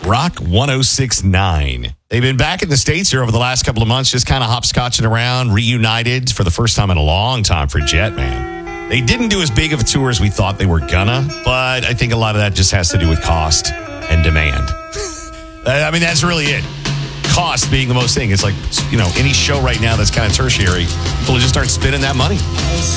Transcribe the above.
Rock 106.9. They've been back in the States here over the last couple of months, just kind of hopscotching around, reunited for the first time in a long time for Jet, man. They didn't do as big of a tour as we thought they were gonna, but I think a lot of that just has to do with cost and demand. I mean, that's really it. Cost being the most thing. It's like, any show right now that's kind of tertiary, people just aren't spending that money.